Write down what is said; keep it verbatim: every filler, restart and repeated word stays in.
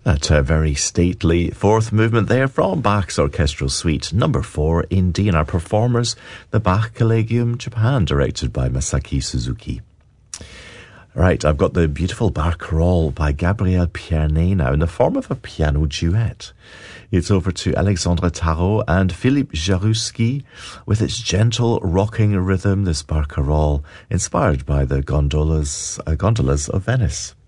That uh, very stately fourth movement there from Bach's Orchestral Suite number four in D, and our performers, the Bach Collegium Japan, directed by Masaki Suzuki. Right, I've got the beautiful Barcarolle by Gabriel Pierné now in the form of a piano duet. It's over to Alexandre Tarot and Philippe Jarouski with its gentle rocking rhythm, this Barcarolle, inspired by the gondolas, uh, gondolas of Venice.